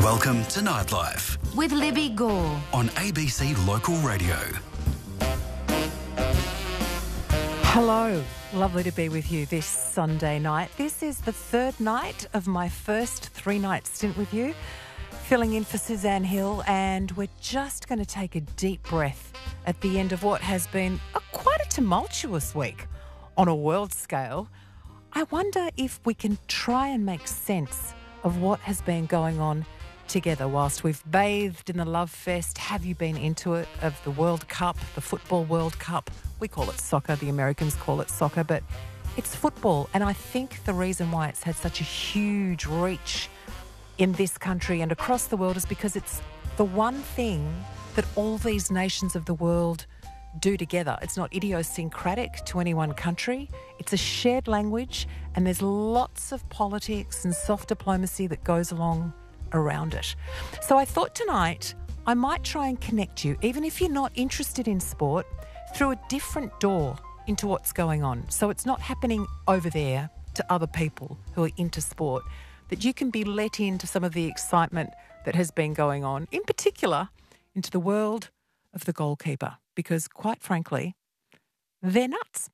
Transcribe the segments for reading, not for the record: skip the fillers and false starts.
Welcome to Nightlife with Libby Gore on ABC Local Radio. Hello, lovely to be with you this Sunday night. This is the third night of my first 3-night stint with you, filling in for Suzanne Hill, and we're just going to take a deep breath at the end of what has been quite a tumultuous week on a world scale. I wonder if we can try and make sense of what has been going on together whilst we've bathed in the love fest. Have you been into it, of the World Cup, the Football World Cup? We call it soccer, the Americans call it soccer, but it's football. And I think the reason why it's had such a huge reach in this country and across the world is because it's the one thing that all these nations of the world do together. It's not idiosyncratic to any one country. It's a shared language, and there's lots of politics and soft diplomacy that goes along around it. So I thought tonight I might try and connect you, even if you're not interested in sport, through a different door into what's going on. So it's not happening over there to other people who are into sport, that you can be let into some of the excitement that has been going on, in particular into the world of the goalkeeper, because quite frankly, they're nuts.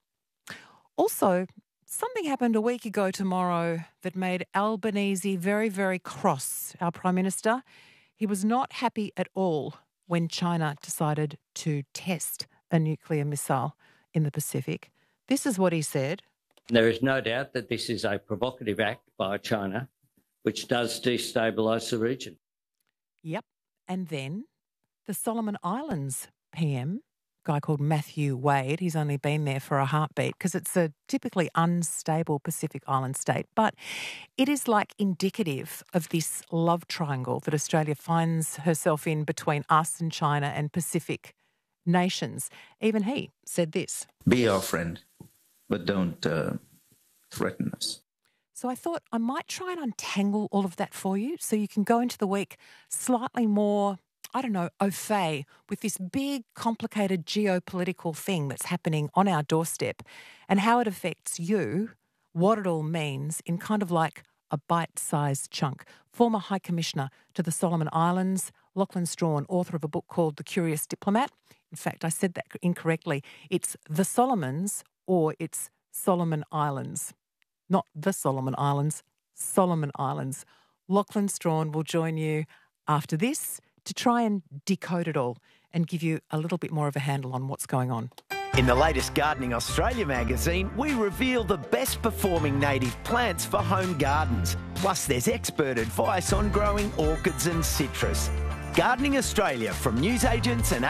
Also, something happened a week ago tomorrow that made Albanese very, very cross, our Prime Minister. He was not happy at all when China decided to test a nuclear missile in the Pacific. This is what he said. There is no doubt that this is a provocative act by China, which does destabilise the region. Yep. And then the Solomon Islands PM, guy called Matthew Wade, he's only been there for a heartbeat because it's a typically unstable Pacific island state, but it is like indicative of this love triangle that Australia finds herself in between us and China and Pacific nations. Even he said this. Be our friend, but don't threaten us. So I thought I might try and untangle all of that for you so you can go into the week slightly more, au fait with this big, complicated geopolitical thing that's happening on our doorstep and how it affects you, what it all means in kind of like a bite-sized chunk. Former High Commissioner to the Solomon Islands, Lachlan Strawn, author of a book called The Curious Diplomat. In fact, I said that incorrectly. It's the Solomons or it's Solomon Islands. Not the Solomon Islands, Solomon Islands. Lachlan Strawn will join you after this to try and decode it all and give you a little bit more of a handle on what's going on. In the latest Gardening Australia magazine, we reveal the best performing native plants for home gardens. Plus, there's expert advice on growing orchids and citrus. Gardening Australia from newsagents and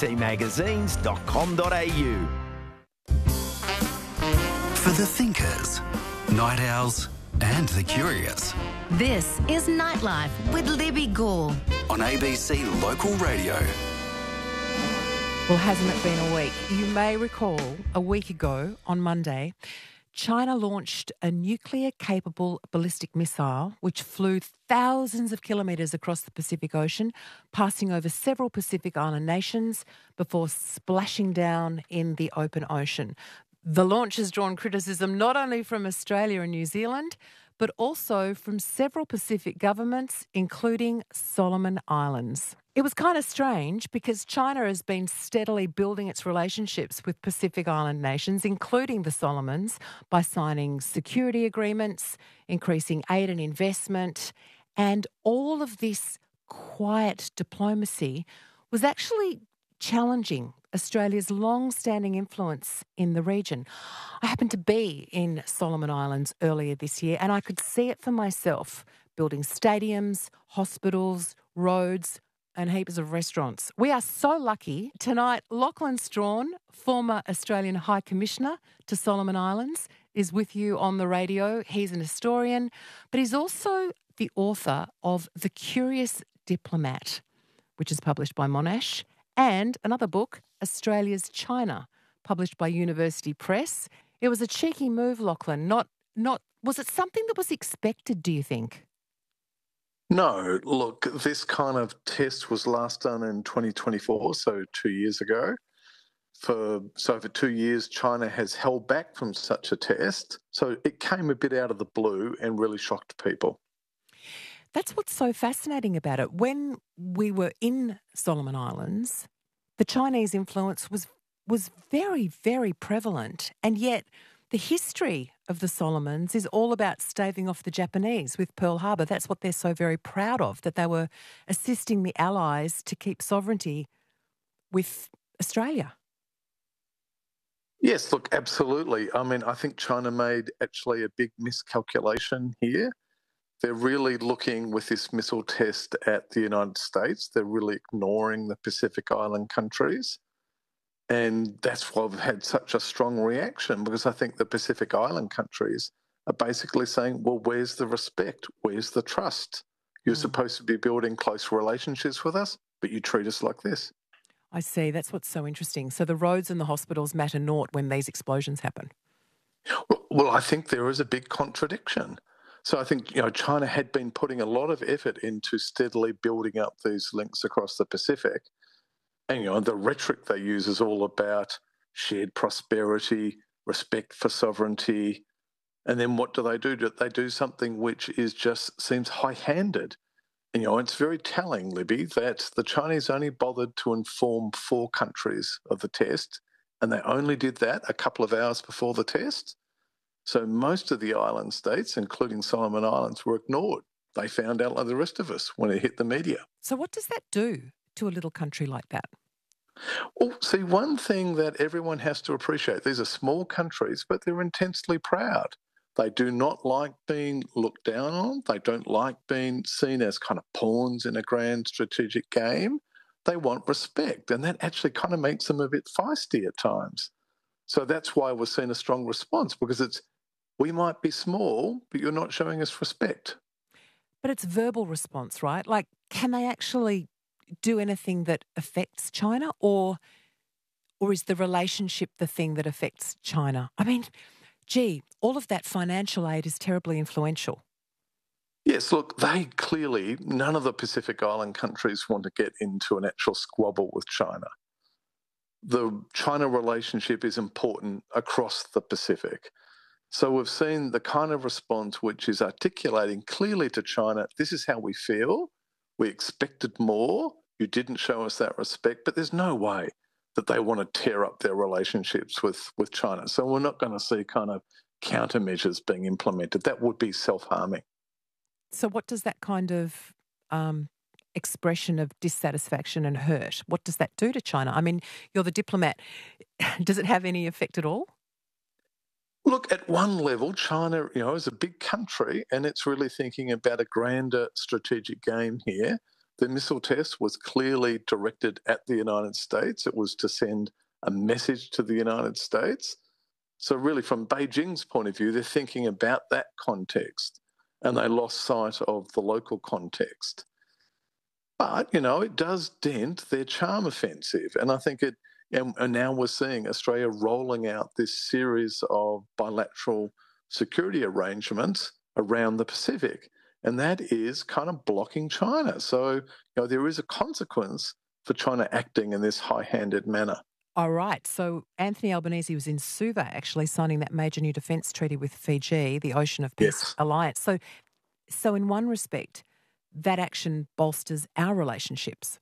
abcmagazines.com.au. For the thinkers, night owls and the curious. This is Nightlife with Libby Gore On ABC Local Radio. Well, hasn't it been a week? You may recall a week ago on Monday, China launched a nuclear-capable ballistic missile which flew thousands of kilometres across the Pacific Ocean, passing over several Pacific Island nations before splashing down in the open ocean. The launch has drawn criticism not only from Australia and New Zealand, but also from several Pacific governments, including Solomon Islands. It was kind of strange because China has been steadily building its relationships with Pacific Island nations, including the Solomons, by signing security agreements, increasing aid and investment, and all of this quiet diplomacy was actually challenging Australia's long-standing influence in the region. I happened to be in Solomon Islands earlier this year and I could see it for myself, building stadiums, hospitals, roads and heaps of restaurants. We are so lucky. Tonight, Lachlan Strawn, former Australian High Commissioner to Solomon Islands, is with you on the radio. He's an historian, but he's also the author of The Curious Diplomat, which is published by Monash, and another book, Australia's China, published by University Press. It was a cheeky move, Lachlan. Was it something that was expected, do you think? No, look, this kind of test was last done in 2024, so 2 years ago. For 2 years, China has held back from such a test. So it came a bit out of the blue and really shocked people. That's what's so fascinating about it. When we were in Solomon Islands, the Chinese influence was very, very prevalent. And yet the history of the Solomons is all about staving off the Japanese with Pearl Harbor. That's what they're so very proud of, that they were assisting the Allies to keep sovereignty with Australia. Yes, look, absolutely. I mean, I think China made actually a big miscalculation here. They're really looking with this missile test at the United States. They're really ignoring the Pacific Island countries. And that's why we've had such a strong reaction, because I think the Pacific Island countries are basically saying, well, where's the respect? Where's the trust? You're supposed to be building close relationships with us, but you treat us like this. I see. That's what's so interesting. So the roads and the hospitals matter naught when these explosions happen. Well, I think there is a big contradiction. So I think, China had been putting a lot of effort into steadily building up these links across the Pacific. And, the rhetoric they use is all about shared prosperity, respect for sovereignty. And then what do? They do something which is just seems high-handed. And, it's very telling, Libby, that the Chinese only bothered to inform 4 countries of the test, and they only did that a couple of hours before the test. So most of the island states, including Solomon Islands, were ignored. They found out like the rest of us when it hit the media. So what does that do to a little country like that? Well, see, one thing that everyone has to appreciate, these are small countries, but they're intensely proud. They do not like being looked down on. They don't like being seen as kind of pawns in a grand strategic game. They want respect, and that actually kind of makes them a bit feisty at times. So that's why we're seeing a strong response, because we might be small, but you're not showing us respect. But it's verbal response, right? Like, can they actually do anything that affects China, or is the relationship the thing that affects China? I mean, gee, all of that financial aid is terribly influential. Yes, look, none of the Pacific Island countries want to get into an actual squabble with China. The China relationship is important across the Pacific. So we've seen the kind of response which is articulating clearly to China, this is how we feel. We expected more. You didn't show us that respect, but there's no way that they want to tear up their relationships with China. So we're not going to see kind of countermeasures being implemented. That would be self-harming. So what does that kind of expression of dissatisfaction and hurt, what does that do to China? I mean, you're the diplomat. Does it have any effect at all? Look, at one level, China, is a big country, and it's really thinking about a grander strategic game here. The missile test was clearly directed at the United States. It was to send a message to the United States. So really, from Beijing's point of view, they're thinking about that context, and they lost sight of the local context. But, it does dent their charm offensive, and I think and now we're seeing Australia rolling out this series of bilateral security arrangements around the Pacific, and that is kind of blocking China. So, there is a consequence for China acting in this high-handed manner. All right. So Anthony Albanese was in Suva actually signing that major new defence treaty with Fiji, the Ocean of Peace Alliance. So in one respect, that action bolsters our relationships.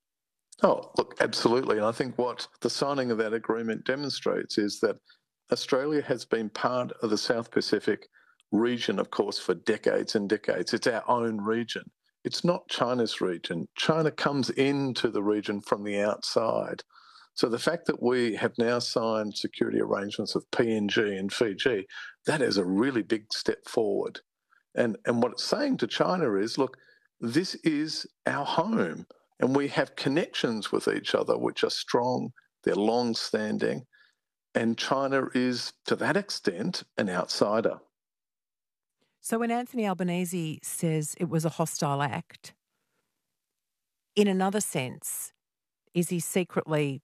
Oh, look, absolutely. And I think what the signing of that agreement demonstrates is that Australia has been part of the South Pacific region, of course, for decades and decades. It's our own region. It's not China's region. China comes into the region from the outside. So the fact that we have now signed security arrangements with PNG and Fiji, that is a really big step forward. And what it's saying to China is, look, this is our home. And we have connections with each other which are strong, they're long-standing, and China is, to that extent, an outsider. So when Anthony Albanese says it was a hostile act, in another sense, is he secretly,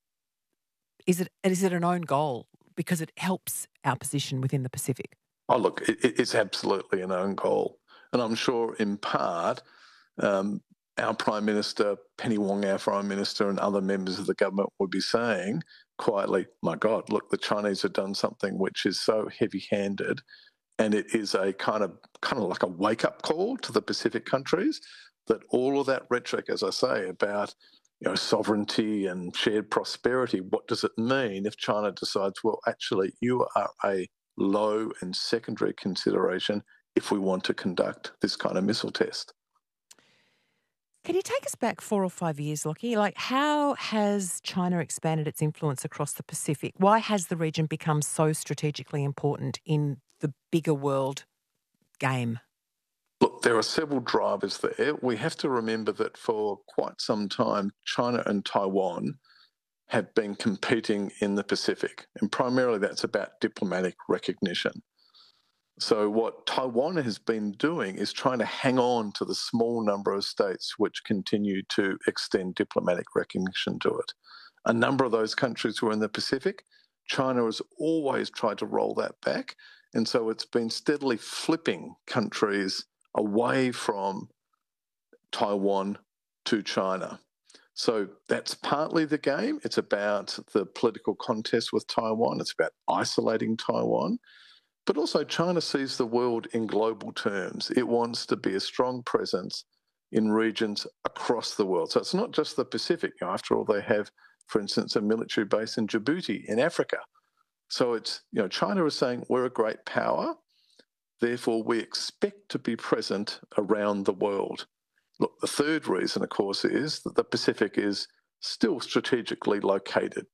is it an own goal because it helps our position within the Pacific? Oh, look, it's absolutely an own goal. And I'm sure in part, our Prime Minister, Penny Wong, our Foreign Minister, and other members of the government would be saying quietly, my God, look, the Chinese have done something which is so heavy-handed And it is a kind of like a wake-up call to the Pacific countries that all of that rhetoric, as I say, about sovereignty and shared prosperity, what does it mean if China decides, well, actually, you are a low and secondary consideration if we want to conduct this kind of missile test? Can you take us back 4 or 5 years, Lockie? Like, how has China expanded its influence across the Pacific? Why has the region become so strategically important in the bigger world game? Look, there are several drivers there. We have to remember that for quite some time, China and Taiwan have been competing in the Pacific, and primarily that's about diplomatic recognition. So what Taiwan has been doing is trying to hang on to the small number of states which continue to extend diplomatic recognition to it. A number of those countries were in the Pacific. China has always tried to roll that back, and so it's been steadily flipping countries away from Taiwan to China. So that's partly the game. It's about the political contest with Taiwan. It's about isolating Taiwan. But also China sees the world in global terms. It wants to be a strong presence in regions across the world. So it's not just the Pacific. After all, they have, for instance, a military base in Djibouti in Africa. So it's, China is saying we're a great power, therefore we expect to be present around the world. Look, the third reason, of course, is that the Pacific is still strategically located.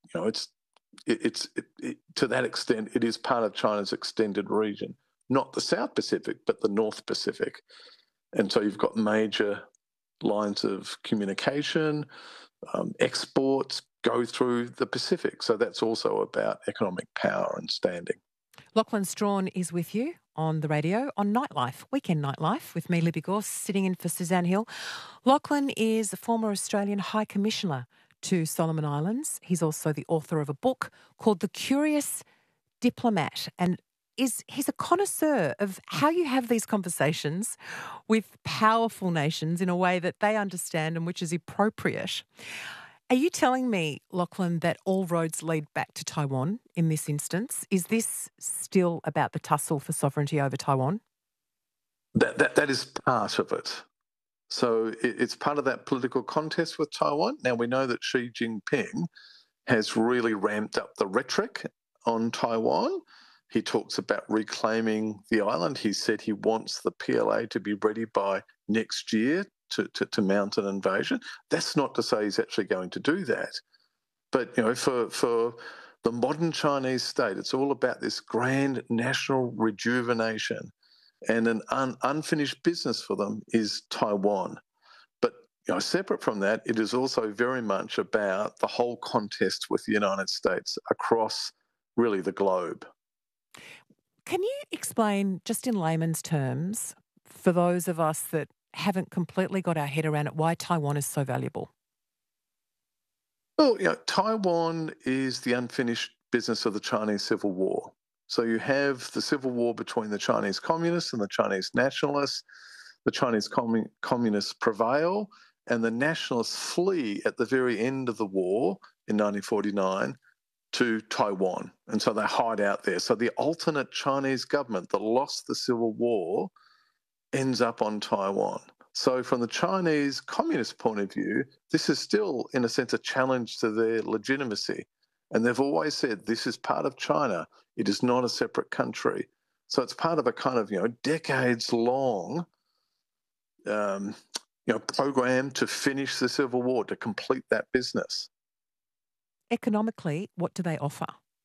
To that extent, it is part of China's extended region, not the South Pacific, but the North Pacific. And so you've got major lines of communication, exports go through the Pacific. So that's also about economic power and standing. Lachlan Strawn is with you on the radio on Nightlife, Weekend Nightlife, with me, Libby Gorse, sitting in for Suzanne Hill. Lachlan is a former Australian High Commissioner to Solomon Islands. He's also the author of a book called The Curious Diplomat, and he's a connoisseur of how you have these conversations with powerful nations in a way that they understand and which is appropriate. Are you telling me, Lachlan, that all roads lead back to Taiwan in this instance? Is this still about the tussle for sovereignty over Taiwan? That is part of it. So it's part of that political contest with Taiwan. Now, we know that Xi Jinping has really ramped up the rhetoric on Taiwan. He talks about reclaiming the island. He said he wants the PLA to be ready by next year to mount an invasion. That's not to say he's actually going to do that. But, for the modern Chinese state, it's all about this grand national rejuvenation. And an unfinished business for them is Taiwan. But separate from that, it is also very much about the whole contest with the United States across really the globe. Can you explain, just in layman's terms, for those of us that haven't completely got our head around it, why Taiwan is so valuable? Well, Taiwan is the unfinished business of the Chinese Civil War. So you have the civil war between the Chinese communists and the Chinese nationalists. The Chinese communists prevail, and the nationalists flee at the very end of the war in 1949 to Taiwan. And so they hide out there. So the alternate Chinese government that lost the civil war ends up on Taiwan. So from the Chinese communist point of view, this is still, in a sense, a challenge to their legitimacy. And they've always said this is part of China. It is not a separate country. So it's part of a kind of, decades-long, program to finish the Civil War, to complete that business. Economically, what do they offer?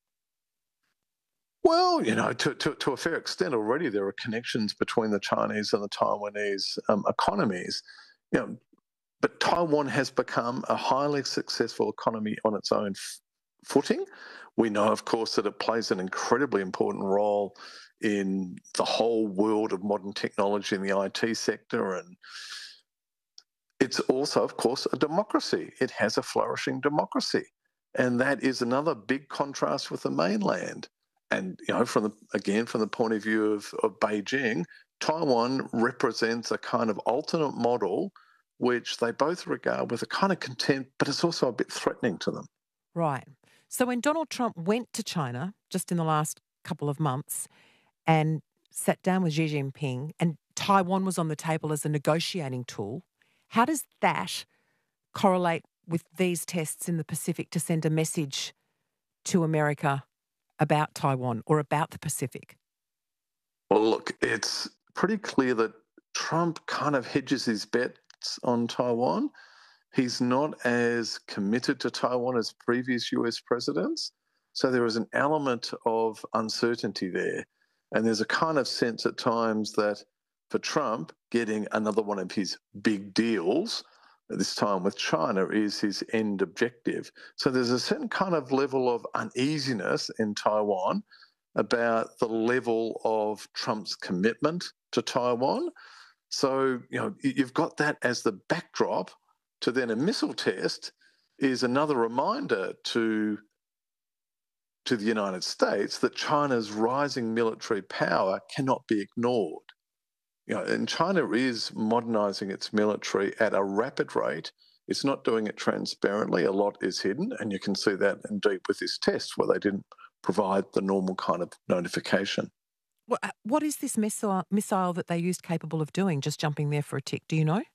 Well, to a fair extent already, there are connections between the Chinese and the Taiwanese economies. But Taiwan has become a highly successful economy on its own footing. We know, of course, that it plays an incredibly important role in the whole world of modern technology in the IT sector. And it's also, of course, a democracy. It has a flourishing democracy. And that is another big contrast with the mainland. And, from the point of view of Beijing, Taiwan represents a kind of alternate model which they both regard with a kind of contempt, but it's also a bit threatening to them. Right. So when Donald Trump went to China just in the last couple of months and sat down with Xi Jinping and Taiwan was on the table as a negotiating tool, how does that correlate with these tests in the Pacific to send a message to America about Taiwan or about the Pacific? Well, look, it's pretty clear that Trump kind of hedges his bets on Taiwan. He's not as committed to Taiwan as previous US presidents. So there is an element of uncertainty there. And there's a kind of sense at times that for Trump, getting another one of his big deals, this time with China, is his end objective. So there's a certain kind of level of uneasiness in Taiwan about the level of Trump's commitment to Taiwan. So, you've got that as the backdrop to then a missile test is another reminder to the United States that China's rising military power cannot be ignored. And China is modernizing its military at a rapid rate. It's not doing it transparently. A lot is hidden, and you can see that indeed with this test where they didn't provide the normal kind of notification. What is this missile that they used capable of doing? Just jumping there for a tick, do you know?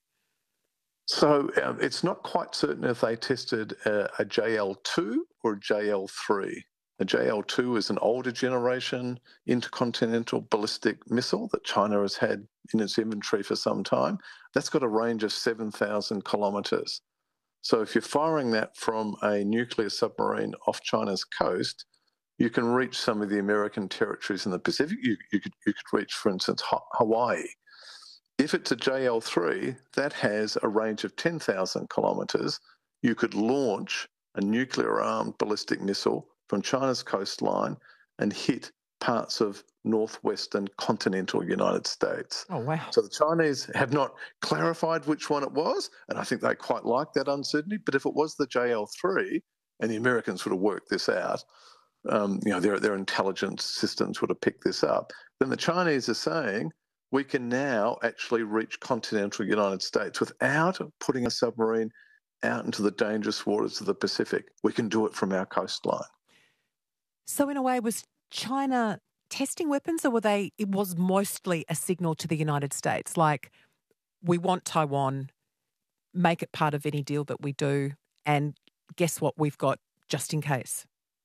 So it's not quite certain if they tested a JL-2 or a JL-3. The JL-2 is an older generation intercontinental ballistic missile that China has had in its inventory for some time. That's got a range of 7,000 kilometres. So if you're firing that from a nuclear submarine off China's coast, you can reach some of the American territories in the Pacific. You could reach, for instance, Hawaii. If it's a JL-3, that has a range of 10,000 kilometres. You could launch a nuclear-armed ballistic missile from China's coastline and hit parts of northwestern continental United States. Oh, wow. So the Chinese have not clarified which one it was, and I think they quite like that uncertainty. But if it was the JL-3, and the Americans would have worked this out, their intelligence systems would have picked this up, then the Chinese are saying, we can now actually reach continental United States without putting a submarine out into the dangerous waters of the Pacific. We can do it from our coastline. So in a way, was China testing weapons, or it was mostly a signal to the United States, like, we want Taiwan, make it part of any deal that we do, and guess what, we've got just in case?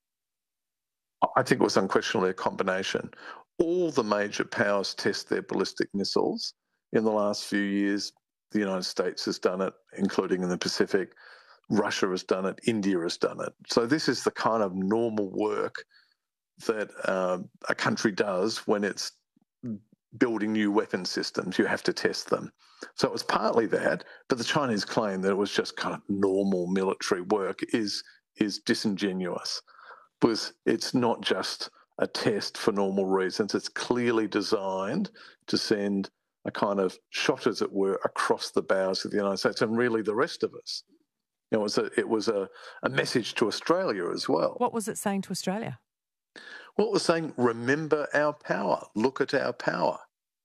I think it was unquestionably a combination. All the major powers test their ballistic missiles. In the last few years, the United States has done it, including in the Pacific. Russia has done it. India has done it. So this is the kind of normal work that a country does when it's building new weapon systems. You have to test them. So it was partly that, but the Chinese claim that it was just kind of normal military work is disingenuous, because it's not just a test for normal reasons. It's clearly designed to send a kind of shot, as it were, across the bows of the United States and really the rest of us. It was a message to Australia as well. What was it saying to Australia? Well, it was saying, remember our power, look at our power.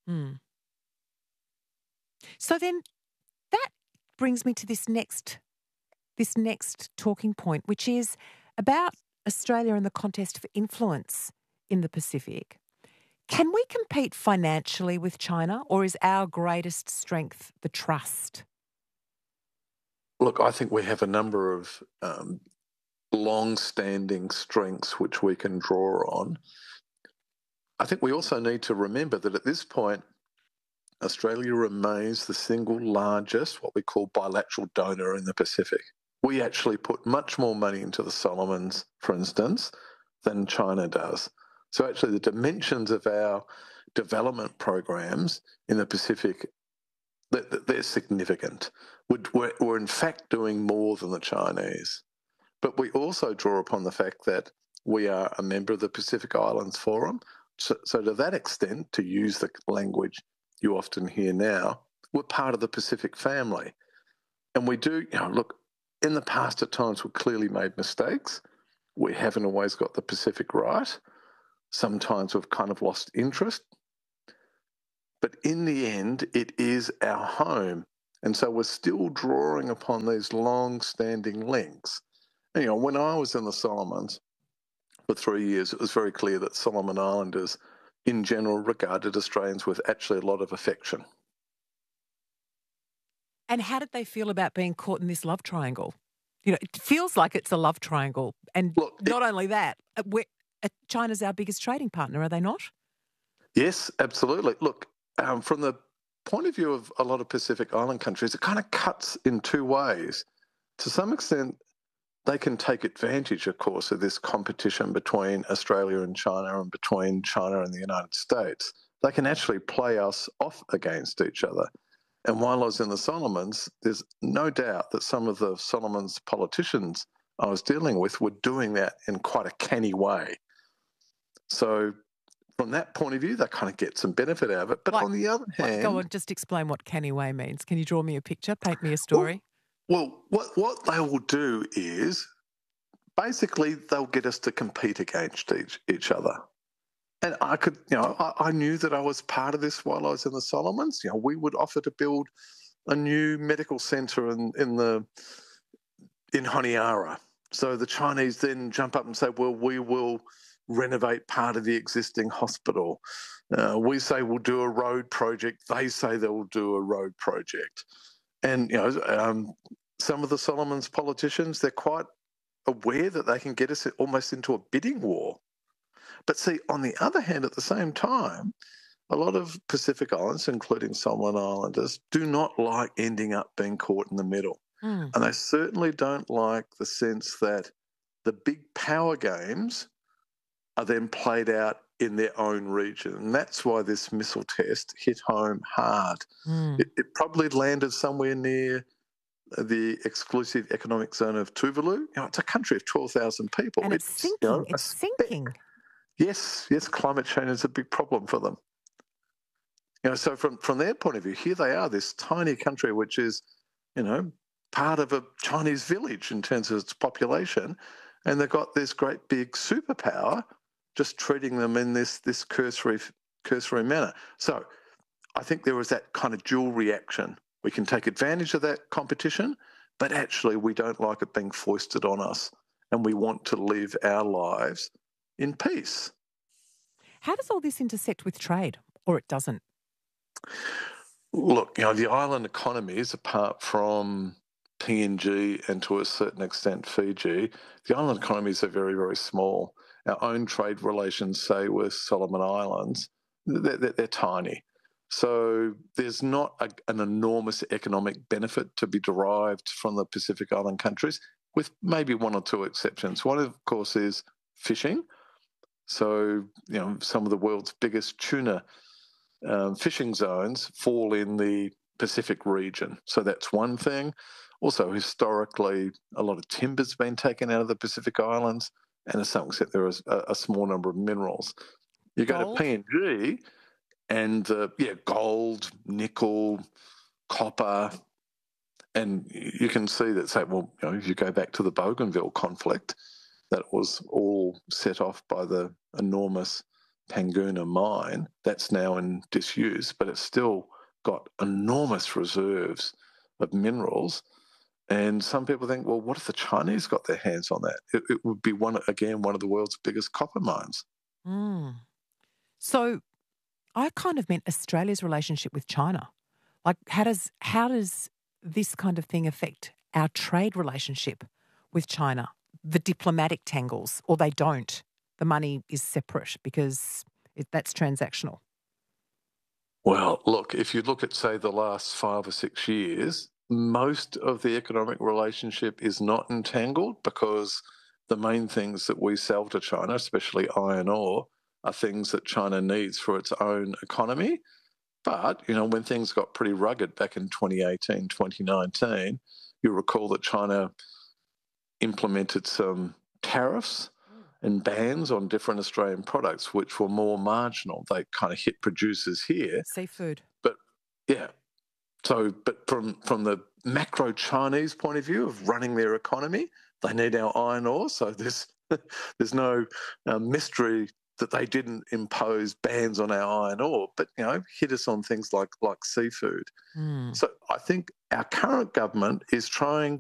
So then that brings me to this next talking point, which is about Australia and the contest for influence in the Pacific. Can we compete financially with China, or is our greatest strength the trust? Look, I think we have a number of long-standing strengths which we can draw on. I think we also need to remember that at this point, Australia remains the single largest, what we call bilateral donor in the Pacific. We actually put much more money into the Solomons, for instance, than China does. So actually the dimensions of our development programs in the Pacific, they're significant. We're in fact doing more than the Chinese. But we also draw upon the fact that we are a member of the Pacific Islands Forum. So to that extent, to use the language you often hear now, we're part of the Pacific family. And we do, look, in the past at times we've clearly made mistakes. We haven't always got the Pacific right. Sometimes we've kind of lost interest. But in the end, it is our home. And so we're still drawing upon these long-standing links. And, when I was in the Solomons for 3 years, it was very clear that Solomon Islanders in general, regarded Australians with actually a lot of affection. And how did they feel about being caught in this love triangle? You know, it feels like it's a love triangle. And Look, not only that, China's our biggest trading partner, are they not? Yes, absolutely. Look, from the point of view of a lot of Pacific Island countries, it kind of cuts in two ways. To some extent, they can take advantage, of course, of this competition between Australia and China and between China and the United States. They can actually play us off against each other. And while I was in the Solomons, there's no doubt that some of the Solomons politicians I was dealing with were doing that in quite a canny way. So from that point of view, they kind of get some benefit out of it. But on the other hand... Go on, just explain what canny way means. Can you draw me a picture, paint me a story? Well, what they will do is basically they'll get us to compete against each other. And I could, I knew that I was part of this while I was in the Solomons. We would offer to build a new medical centre in Honiara. So the Chinese then jump up and say, well, we will renovate part of the existing hospital. We say we'll do a road project. They say they will do a road project. And, some of the Solomons politicians, they're quite aware that they can get us almost into a bidding war. But see, on the other hand, at the same time, a lot of Pacific Islands, including Solomon Islanders, do not like ending up being caught in the middle. And they certainly don't like the sense that the big power games are then played out in their own region. And that's why this missile test hit home hard. It probably landed somewhere near the exclusive economic zone of Tuvalu. It's a country of 12,000 people. And it's sinking. It's sinking. Yes, climate change is a big problem for them. So from their point of view, here they are, this tiny country which is, part of a Chinese village in terms of its population, and they've got this great big superpower just treating them in this cursory manner. So I think there was that kind of dual reaction. We can take advantage of that competition, but actually we don't like it being foisted on us, and we want to live our lives in peace. How does all this intersect with trade, or it doesn't? Look, the island economies, apart from PNG and to a certain extent Fiji, the island economies are very, very small. Our own trade relations, say, with Solomon Islands, they're tiny. So there's not an enormous economic benefit to be derived from the Pacific Island countries, with maybe one or two exceptions. One, of course, is fishing. So, some of the world's biggest tuna fishing zones fall in the Pacific region. So that's one thing. Also, historically, a lot of timber's been taken out of the Pacific Islands, and to some extent there is a small number of minerals. You go to PNG and, gold, nickel, copper, and you can see that, say, if you go back to the Bougainville conflict, that was all set off by the enormous Panguna mine. That's now in disuse, but it's still got enormous reserves of minerals. And some people think, well, what if the Chinese got their hands on that? It would be one of the world's biggest copper mines. So I kind of meant Australia's relationship with China. Like, how does this kind of thing affect our trade relationship with China? The diplomatic tangles, or they don't. The money is separate because that's transactional. Well, look, if you look at, say, the last 5 or 6 years, most of the economic relationship is not entangled because the main things that we sell to China, especially iron ore, are things that China needs for its own economy. But, when things got pretty rugged back in 2018, 2019, you'll recall that China implemented some tariffs and bans on different Australian products, which were more marginal. They kind of hit producers here. Seafood. But, yeah. So, but from the macro Chinese point of view of running their economy, they need our iron ore. So there's no mystery that they didn't impose bans on our iron ore, but hit us on things like seafood. So I think our current government is trying